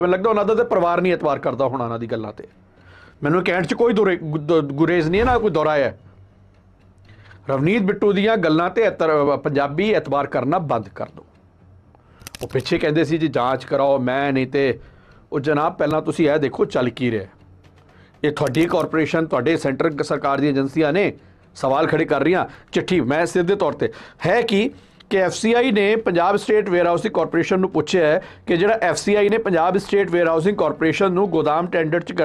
ਮੈਨੂੰ ਲੱਗਦਾ ਉਹਨਾਂ ਦਾ ਤੇ ਪਰਿਵਾਰ ਨਹੀਂ ਇਤਬਾਰ ਕਰਦਾ ਹੋਣਾ ਉਹਨਾਂ ਦੀ ਗੱਲਾਂ ਤੇ। ਮੈਨੂੰ ਕਹਿਣ 'ਚ ਕੋਈ ਗੁਰੇਜ਼ ਨਹੀਂ ਹੈ, ਨਾ ਕੋਈ ਦੌਰਾ ਹੈ। ਰਵਨੀਤ ਬਿੱਟੂ ਦੀਆਂ ਗੱਲਾਂ ਤੇ ਪੰਜਾਬੀ ਇਤਬਾਰ ਕਰਨਾ ਬੰਦ ਕਰ ਦਿਓ। ਉਹ ਪਿੱਛੇ ਕਹਿੰਦੇ ਸੀ ਜੀ ਜਾਂਚ ਕਰਾਓ, ਮੈਂ ਨਹੀਂ ਤੇ ਉਹ ਜਨਾਬ ਪਹਿਲਾਂ ਤੁਸੀਂ ਇਹ ਦੇਖੋ ਚੱਲ ਕੀ ਰਿਹਾ। ਇਹ ਤੁਹਾਡੀ ਕਾਰਪੋਰੇਸ਼ਨ, ਤੁਹਾਡੇ ਸੈਂਟਰ ਸਰਕਾਰ ਦੀਆਂ ਏਜੰਸੀਆਂ ਨੇ ਸਵਾਲ ਖੜੇ ਕਰ ਰਹੀਆਂ। ਚਿੱਠੀ ਮੈਂ ਸਿੱਧੇ ਤੌਰ ਤੇ ਹੈ ਕਿ FCI ਨੇ Punjab state wear housing corporation ਨੂੰ ਪੁੱਛਿਆ ਹੈ ਕਿ ਜਿਹੜਾ FCI ਨੇ Punjab state wear housing corporation ਨੂੰ ਗੋਦਾਮ ਟੈਂਡਰ 'ਚ